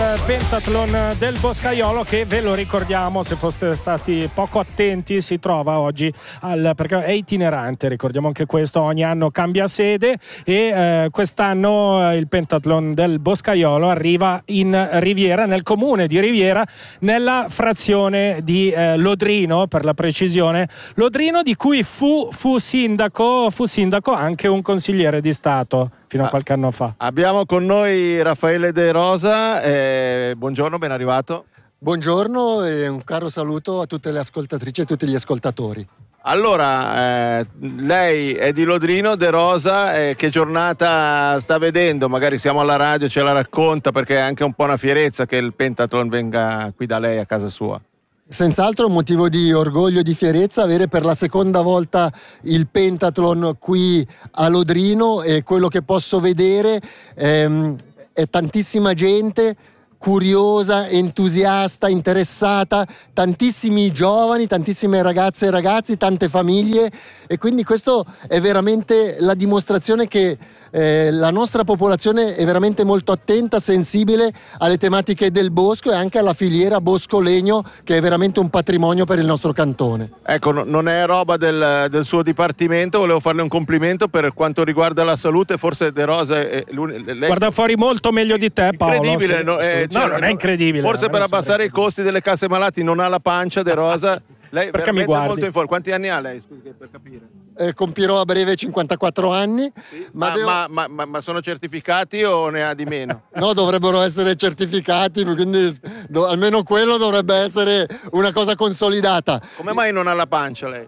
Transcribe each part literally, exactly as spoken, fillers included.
pentathlon del Boscaiolo, che ve lo ricordiamo, se foste stati poco attenti, si trova oggi al, perché è itinerante, ricordiamo anche questo, ogni anno cambia sede e eh, quest'anno il pentathlon del Boscaiolo arriva in Riviera, nel comune di Riviera, nella frazione di eh, Lodrino, per la precisione. Lodrino di cui fu, fu sindaco, fu sindaco anche un consigliere di Stato fino a qualche anno fa. Abbiamo con noi Raffaele De Rosa, eh, buongiorno, ben arrivato. Buongiorno e un caro saluto a tutte le ascoltatrici e a tutti gli ascoltatori. Allora, eh, lei è di Lodrino, De Rosa, eh, che giornata sta vedendo? Magari siamo alla radio, ce la racconta, perché è anche un po' una fierezza che il pentathlon venga qui da lei a casa sua. Senz'altro un motivo di orgoglio e di fierezza avere per la seconda volta il pentathlon qui a Lodrino, e quello che posso vedere ehm, è tantissima gente curiosa, entusiasta, interessata, tantissimi giovani, tantissime ragazze e ragazzi, tante famiglie, e quindi questo è veramente la dimostrazione che eh, la nostra popolazione è veramente molto attenta, sensibile alle tematiche del bosco e anche alla filiera bosco-legno, che è veramente un patrimonio per il nostro cantone. Ecco, no, non è roba del, del suo dipartimento, volevo farle un complimento per quanto riguarda la salute, forse De Rosa è lei... Guarda fuori molto meglio di te, Paolo. Incredibile, se... no, eh, no, cioè, non è incredibile. Forse per abbassare i costi delle casse malati non ha la pancia, De Rosa. Lei perché mi guardi? Molto in forma. Quanti anni ha lei, per capire? Eh, compirò a breve cinquantaquattro anni. Sì? Ma, ma, devo... ma, ma, ma, ma sono certificati o ne ha di meno? No, dovrebbero essere certificati, quindi do, almeno quello dovrebbe essere una cosa consolidata. Come mai non ha la pancia lei?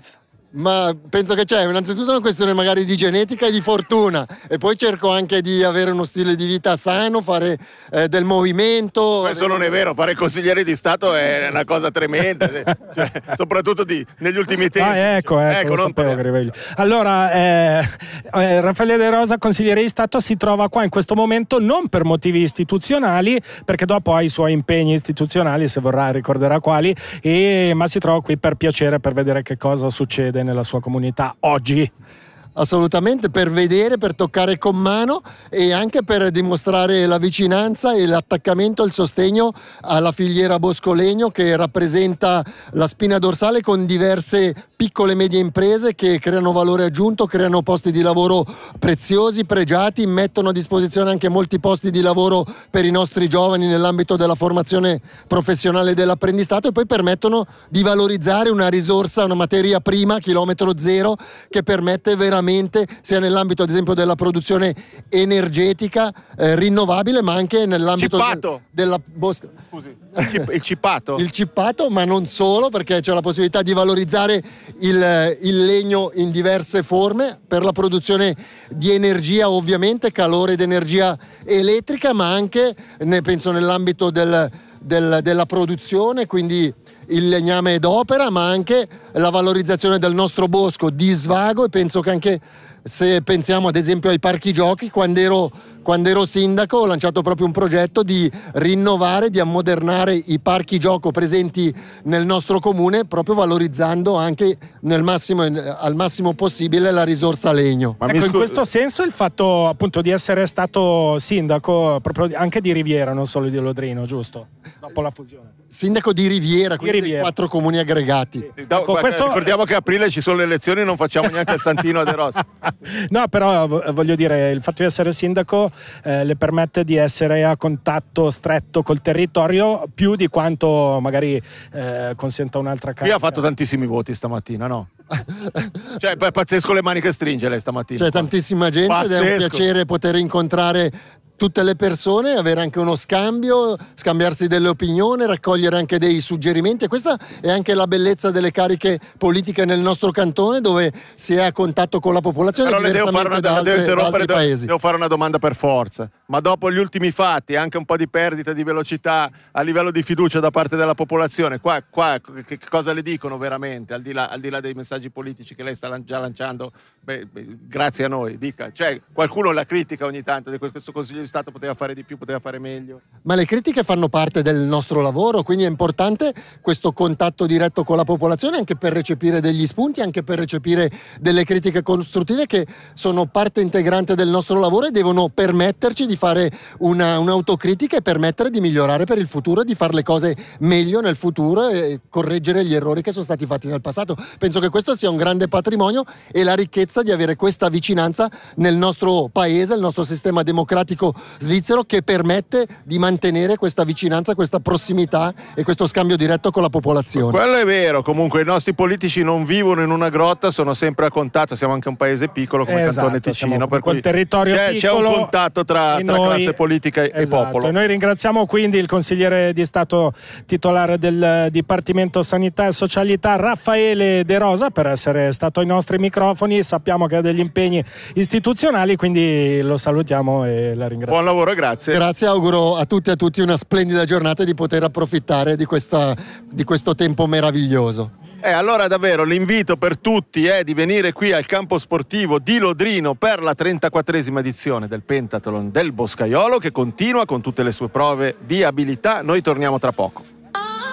Ma penso che c'è innanzitutto una questione magari di genetica e di fortuna, e poi cerco anche di avere uno stile di vita sano, fare eh, del movimento. Questo avere... non è vero, fare consigliere di Stato è una cosa tremenda, cioè, soprattutto di, negli ultimi tempi. Ah, ecco, ecco, ecco non sapevo che arrivavi. Allora, eh, eh, Raffaele De Rosa, consigliere di Stato, si trova qua in questo momento non per motivi istituzionali, perché dopo ha i suoi impegni istituzionali, se vorrà ricorderà quali, e, ma si trova qui per piacere, per vedere che cosa succede nella sua comunità oggi. Assolutamente, per vedere, per toccare con mano e anche per dimostrare la vicinanza e l'attaccamento e il sostegno alla filiera bosco-legno, che rappresenta la spina dorsale, con diverse piccole e medie imprese che creano valore aggiunto, creano posti di lavoro preziosi, pregiati, mettono a disposizione anche molti posti di lavoro per i nostri giovani nell'ambito della formazione professionale e dell'apprendistato, e poi permettono di valorizzare una risorsa, una materia prima, chilometro zero, che permette veramente, sia nell'ambito ad esempio della produzione energetica eh, rinnovabile, ma anche nell'ambito Cippato. De, della bosca. Scusi, il, cip, il cippato? Il cippato, ma non solo, perché c'è la possibilità di valorizzare il, il legno in diverse forme per la produzione di energia, ovviamente calore ed energia elettrica, ma anche ne penso nell'ambito del, del, della produzione, quindi il legname d'opera, ma anche la valorizzazione del nostro bosco di svago. E penso che anche, se pensiamo ad esempio ai parchi giochi, quando ero, quando ero sindaco ho lanciato proprio un progetto di rinnovare, di ammodernare i parchi gioco presenti nel nostro comune, proprio valorizzando anche nel massimo, al massimo possibile la risorsa legno. Ma ecco, in questo senso il fatto appunto di essere stato sindaco proprio anche di Riviera, non solo di Lodrino, giusto? Dopo la fusione. Sindaco di Riviera, quindi di Riviera. quattro comuni aggregati. Sì. Sì, ecco, questo... Ricordiamo che a aprile ci sono le elezioni e non facciamo neanche il santino a De Rosa. No, però voglio dire, il fatto di essere sindaco eh, le permette di essere a contatto stretto col territorio più di quanto magari eh, consenta un'altra carica. Qui ha fatto tantissimi voti stamattina, no? Cioè, è pazzesco le mani che stringe lei stamattina. C'è tantissima gente. Pazzesco. Ed è un piacere poter incontrare tutte le persone, avere anche uno scambio, scambiarsi delle opinioni, raccogliere anche dei suggerimenti. E questa è anche la bellezza delle cariche politiche nel nostro cantone, dove si è a contatto con la popolazione. Però le devo fare una, da altre, devo interrompere, da paesi. Devo fare una domanda per forza. Ma dopo gli ultimi fatti, anche un po' di perdita di velocità a livello di fiducia da parte della popolazione, qua, qua che, che cosa le dicono veramente, al di là, al di là dei messaggi politici che lei sta già lanciando? Beh, beh, grazie a noi, dica. Cioè, qualcuno la critica ogni tanto di questo consiglio di Stato poteva fare di più, poteva fare meglio. Ma le critiche fanno parte del nostro lavoro, quindi è importante questo contatto diretto con la popolazione anche per recepire degli spunti, anche per recepire delle critiche costruttive che sono parte integrante del nostro lavoro e devono permetterci di fare una, un'autocritica e permettere di migliorare per il futuro e di fare le cose meglio nel futuro e correggere gli errori che sono stati fatti nel passato. Penso che questo sia un grande patrimonio e la ricchezza di avere questa vicinanza nel nostro paese, il nostro sistema democratico svizzero, che permette di mantenere questa vicinanza, questa prossimità e questo scambio diretto con la popolazione. Quello è vero, comunque i nostri politici non vivono in una grotta, sono sempre a contatto, siamo anche un paese piccolo come esatto, Cantone Ticino, per cui territorio c'è, c'è un contatto tra, tra noi, classe politica e esatto, popolo. E noi ringraziamo quindi il consigliere di Stato titolare del Dipartimento Sanità e Socialità Raffaele De Rosa per essere stato ai nostri microfoni. Sappiamo che ha degli impegni istituzionali, quindi lo salutiamo e la ringraziamo. Buon lavoro, grazie. Grazie, auguro a tutti e a tutti una splendida giornata e di poter approfittare di, questa, di questo tempo meraviglioso. Eh, allora davvero l'invito per tutti è di venire qui al campo sportivo di Lodrino per la trentaquattresima edizione del Pentathlon del Boscaiolo, che continua con tutte le sue prove di abilità. Noi torniamo tra poco.